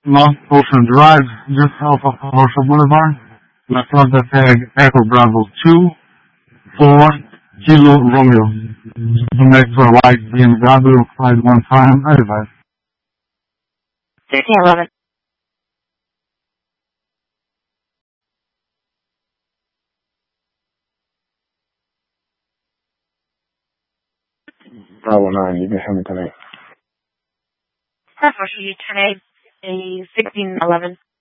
North Ocean Drive, just off of Ocean Boulevard. My front tag Echo Bravo 2, 4, Kilo Romeo. The next for white BMW, flight 15, advice. 1311. Bravo 9, you can Hamilton 8. That's for you, 10 a 1611.